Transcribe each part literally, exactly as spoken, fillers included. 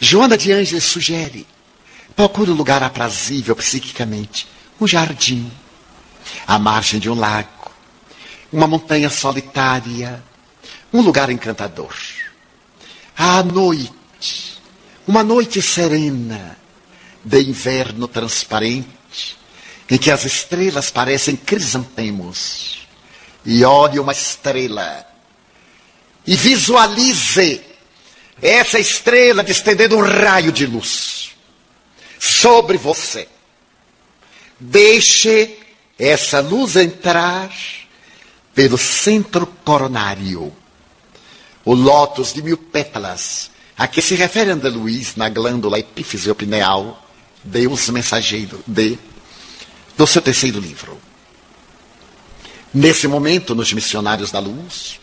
Joana de Ângeles sugere: procure um lugar aprazível psiquicamente, um jardim, à margem de um lago, uma montanha solitária, um lugar encantador. À noite, uma noite serena, de inverno transparente, em que as estrelas parecem crisantemos. E olhe uma estrela e visualize essa estrela distendendo um raio de luz sobre você. Deixe essa luz entrar pelo centro coronário, o lótus de mil pétalas, a que se refere André Luiz na glândula epífise pineal, Deus mensageiro de, do seu terceiro livro. Nesse momento, nos Missionários da Luz,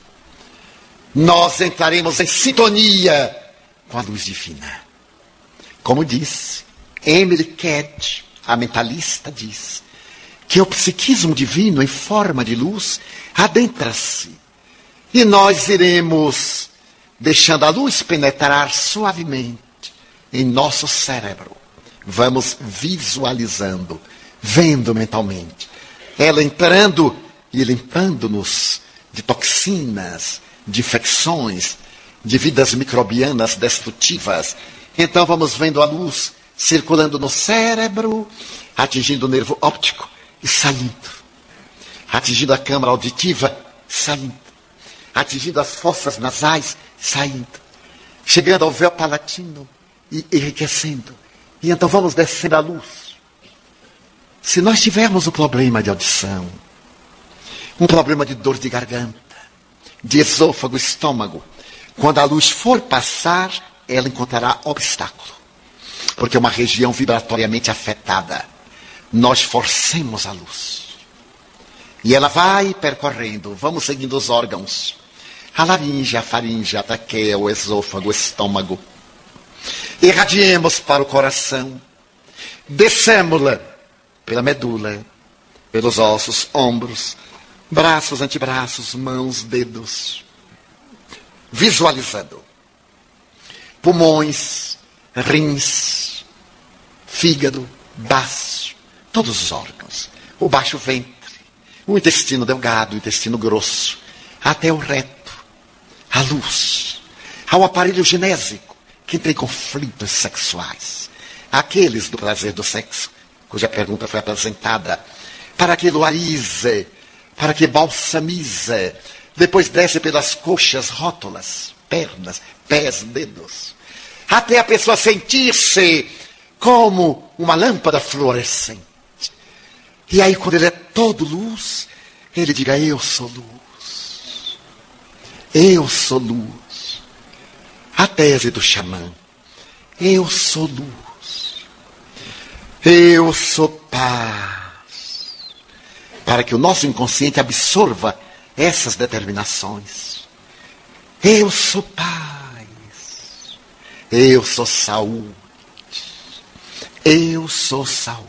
nós entraremos em sintonia com a luz divina. Como disse Emily Cad, a mentalista, diz que o psiquismo divino em forma de luz adentra-se. E nós iremos deixando a luz penetrar suavemente em nosso cérebro. Vamos visualizando, vendo mentalmente, ela entrando e limpando-nos de toxinas, de infecções, de vidas microbianas destrutivas. Então vamos vendo a luz circulando no cérebro, atingindo o nervo óptico e saindo. Atingindo a câmara auditiva, saindo. Atingindo as fossas nasais, saindo. Chegando ao véu palatino e enriquecendo. E então vamos descendo a luz. Se nós tivermos um problema de audição, um problema de dor de garganta, de esôfago, estômago, quando a luz for passar, ela encontrará obstáculo. Porque é uma região vibratoriamente afetada. Nós forcemos a luz. E ela vai percorrendo, vamos seguindo os órgãos. A laringe, a faringe, a traqueia, o esôfago, o estômago. Irradiemos para o coração. Descemos-la pela medula, pelos ossos, ombros, braços, antebraços, mãos, dedos. Visualizando. Pulmões, rins, fígado, baço, todos os órgãos. O baixo ventre, o intestino delgado, o intestino grosso, até o reto, a luz, ao aparelho genésico, que tem conflitos sexuais. Aqueles do prazer do sexo, cuja pergunta foi apresentada, para que luarize, para que balsamize, depois desce pelas coxas, rótulas, pernas, pés, dedos, até a pessoa sentir-se como uma lâmpada fluorescente. E aí, quando ele é todo luz, ele diga: eu sou luz. Eu sou luz. A tese do xamã: eu sou luz. Eu sou paz. Para que o nosso inconsciente absorva essas determinações. Eu sou paz. Eu sou saúde. Eu sou saúde.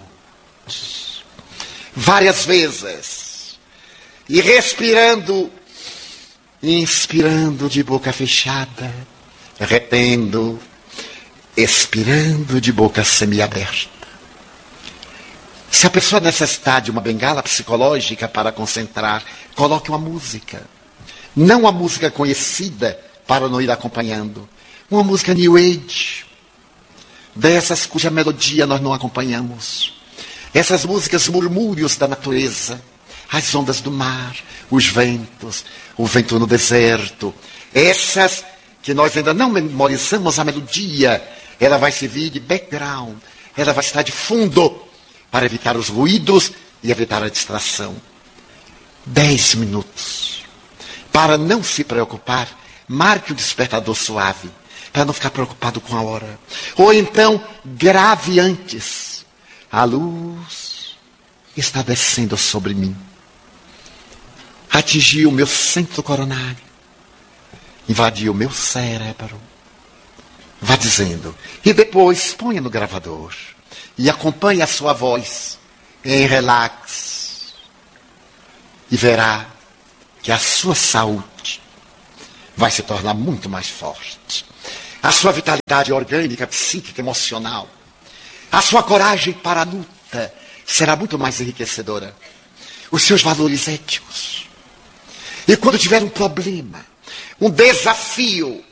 Várias vezes. E respirando, inspirando de boca fechada, retendo, expirando de boca semiaberta. Se a pessoa necessitar de uma bengala psicológica para concentrar, coloque uma música. Não uma música conhecida para não ir acompanhando. Uma música New Age. Dessas cuja melodia nós não acompanhamos. Essas músicas murmúrios da natureza. As ondas do mar, os ventos, o vento no deserto. Essas que nós ainda não memorizamos a melodia. Ela vai servir de background. Ela vai estar de fundo para evitar os ruídos e evitar a distração. Dez minutos. Para não se preocupar, marque o despertador suave, para não ficar preocupado com a hora. Ou então, grave antes. A luz está descendo sobre mim. Atingiu o meu centro coronário. Invadiu o meu cérebro. Vá dizendo. E depois, ponha no gravador. E acompanhe a sua voz em relax. E verá que a sua saúde vai se tornar muito mais forte. a sua vitalidade orgânica, psíquica, emocional, a sua coragem para a luta será muito mais enriquecedora. Os seus valores éticos. E quando tiver um problema, um desafio,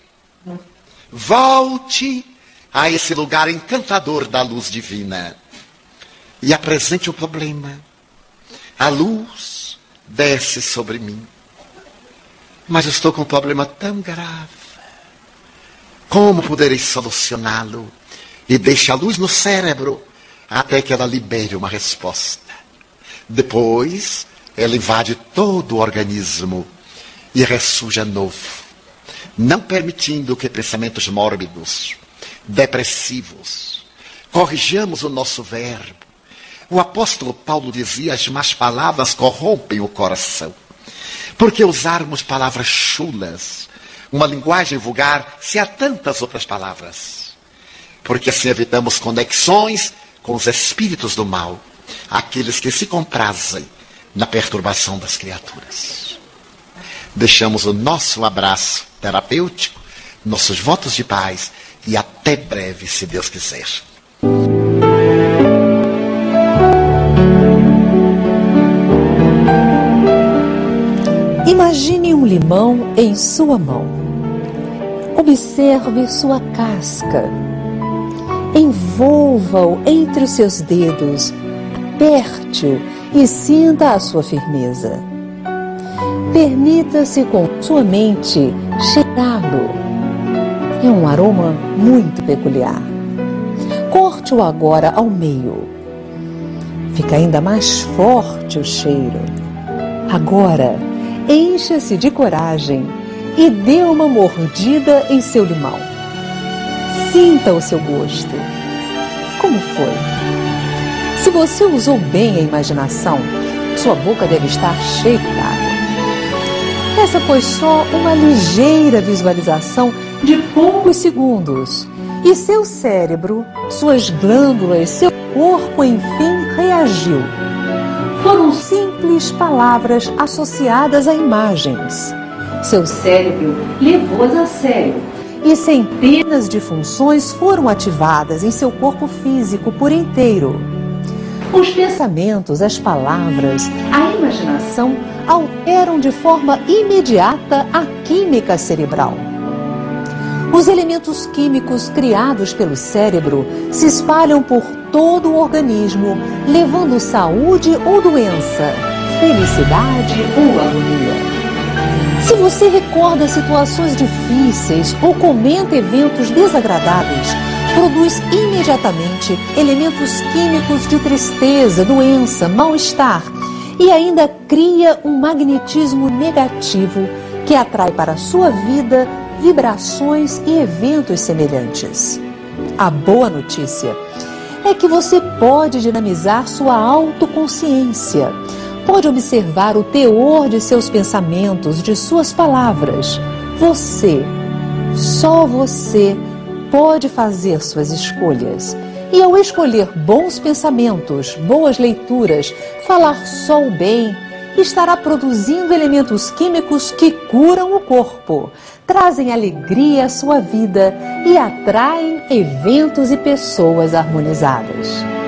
volte a esse lugar encantador da luz divina e apresente o problema. A luz desce sobre mim. Mas eu estou com um problema tão grave. Como poderei solucioná-lo? E deixe a luz no cérebro até que ela libere uma resposta. Depois, ela invade todo o organismo e ressurge novo, não permitindo que pensamentos mórbidos, depressivos, corrijamos o nosso verbo. O apóstolo Paulo dizia: as más palavras corrompem o coração. Porque usarmos palavras chulas, uma linguagem vulgar, se há tantas outras palavras? Porque assim evitamos conexões com os espíritos do mal, aqueles que se comprazem na perturbação das criaturas. Deixamos o nosso abraço terapêutico, nossos votos de paz e até breve, se Deus quiser. Imagine um limão em sua mão. Observe sua casca. Envolva-o entre os seus dedos. Aperte-o e sinta a sua firmeza. Permita-se com sua mente cheirá-lo. É um aroma muito peculiar. Corte-o agora ao meio. Fica ainda mais forte o cheiro. Agora, encha-se de coragem e dê uma mordida em seu limão. Sinta o seu gosto. Como foi? Se você usou bem a imaginação, sua boca deve estar cheia de água. Essa foi só uma ligeira visualização de poucos segundos. E seu cérebro, suas glândulas, seu corpo, enfim, reagiu. Foram simples palavras associadas a imagens. Seu cérebro levou-as a sério e centenas de funções foram ativadas em seu corpo físico por inteiro. Os pensamentos, as palavras, a imaginação alteram de forma imediata a química cerebral. Os elementos químicos criados pelo cérebro se espalham por todo o organismo, levando saúde ou doença, felicidade ou agonia. Se você recorda situações difíceis ou comenta eventos desagradáveis, produz imediatamente elementos químicos de tristeza, doença, mal-estar e ainda cria um magnetismo negativo que atrai para a sua vida vibrações e eventos semelhantes. A boa notícia é que você pode dinamizar sua autoconsciência. Pode observar o teor de seus pensamentos, de suas palavras. Você, só você, pode fazer suas escolhas. E ao escolher bons pensamentos, boas leituras, falar só o bem, estará produzindo elementos químicos que curam o corpo, trazem alegria à sua vida e atraem eventos e pessoas harmonizadas.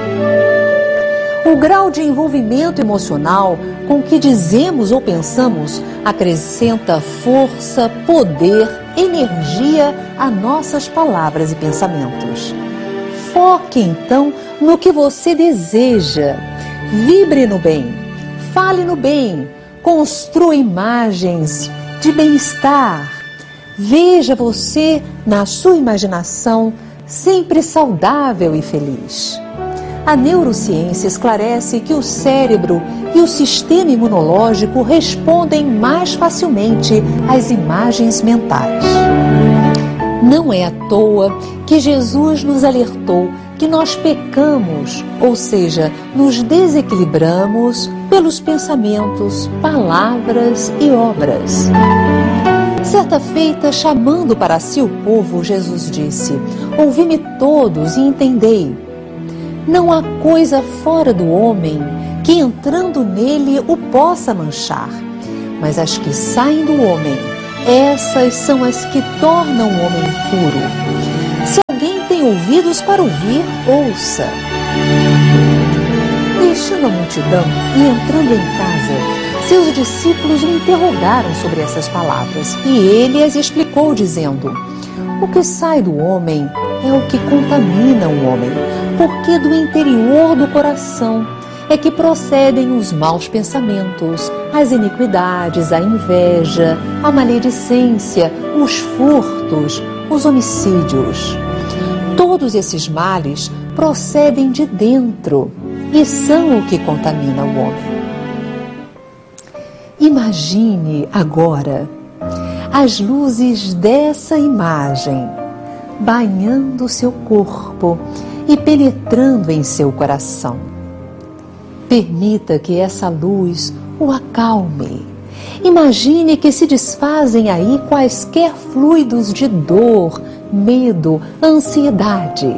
O grau de envolvimento emocional com que dizemos ou pensamos acrescenta força, poder, energia a nossas palavras e pensamentos. Foque então no que você deseja. Vibre no bem, fale no bem, construa imagens de bem-estar. Veja você na sua imaginação sempre saudável e feliz. A neurociência esclarece que o cérebro e o sistema imunológico respondem mais facilmente às imagens mentais. Não é à toa que Jesus nos alertou que nós pecamos, ou seja, nos desequilibramos pelos pensamentos, palavras e obras. Certa feita, chamando para si o povo, Jesus disse: ouvi-me todos e entendei. Não há coisa fora do homem que entrando nele o possa manchar, mas as que saem do homem, essas são as que tornam o homem puro. Se alguém tem ouvidos para ouvir, ouça. Deixando a multidão e entrando em casa, seus discípulos o interrogaram sobre essas palavras, e ele as explicou, dizendo: o que sai do homem é o que contamina o homem, porque do interior do coração é que procedem os maus pensamentos, as iniquidades, a inveja, a maledicência, os furtos, os homicídios. Todos esses males procedem de dentro e são o que contamina o homem. Imagine agora as luzes dessa imagem banhando seu corpo e penetrando em seu coração. Permita que essa luz o acalme. Imagine que se desfazem aí quaisquer fluidos de dor, medo, ansiedade.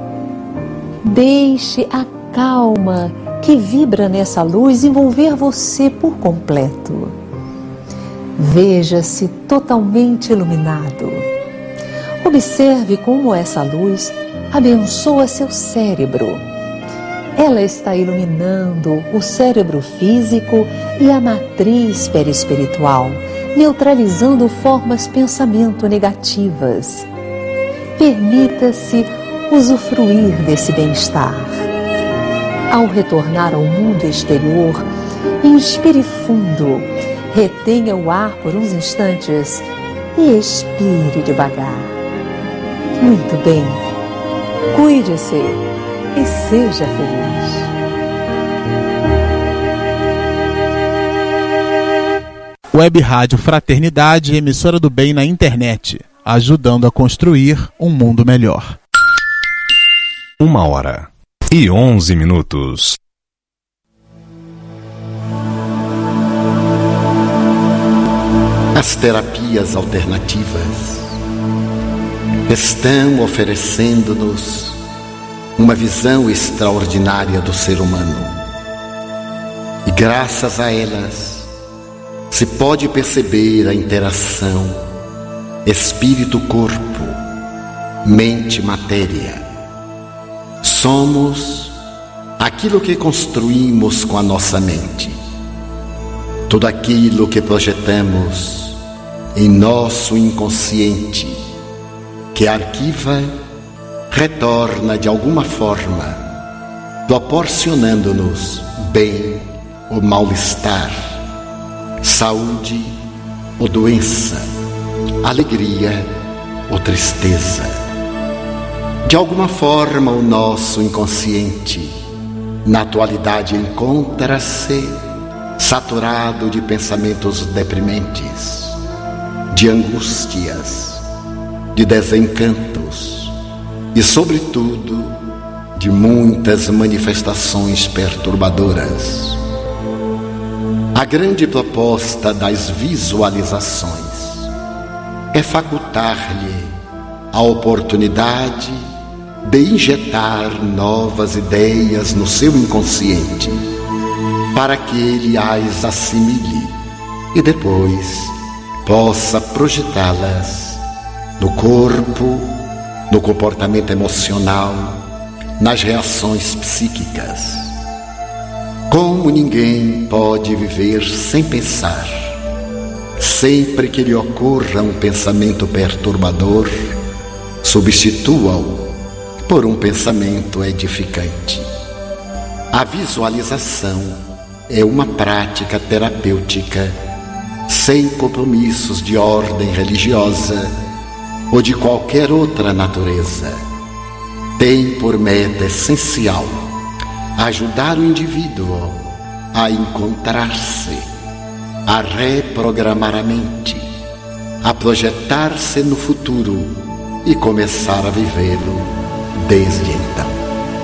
Deixe a calma que vibra nessa luz envolver você por completo. Veja-se totalmente iluminado. Observe como essa luz abençoa seu cérebro. Ela está iluminando o cérebro físico e a matriz perispiritual, neutralizando formas de pensamento negativas. Permita-se usufruir desse bem-estar. Ao retornar ao mundo exterior, inspire fundo, retenha o ar por uns instantes e expire devagar. Muito bem, cuide-se e seja feliz. Web Rádio Fraternidade, emissora do bem na internet, ajudando a construir um mundo melhor. Uma hora e onze minutos. As terapias alternativas estão oferecendo-nos uma visão extraordinária do ser humano. E graças a elas, se pode perceber a interação espírito-corpo, mente-matéria. Somos aquilo que construímos com a nossa mente. Tudo aquilo que projetamos em nosso inconsciente, que arquiva, retorna de alguma forma, proporcionando-nos bem ou mal-estar, saúde ou doença, alegria ou tristeza. De alguma forma, o nosso inconsciente, na atualidade, encontra-se saturado de pensamentos deprimentes, de angústias, de desencantos e, sobretudo, de muitas manifestações perturbadoras. A grande proposta das visualizações é facultar-lhe a oportunidade de injetar novas ideias no seu inconsciente, para que ele as assimile e depois possa projetá-las no corpo, no comportamento emocional, nas reações psíquicas. Como ninguém pode viver sem pensar, sempre que lhe ocorra um pensamento perturbador, substitua-o por um pensamento edificante. A visualização é uma prática terapêutica sem compromissos de ordem religiosa ou de qualquer outra natureza. Tem por meta essencial ajudar o indivíduo a encontrar-se, a reprogramar a mente, a projetar-se no futuro e começar a vivê-lo desde então.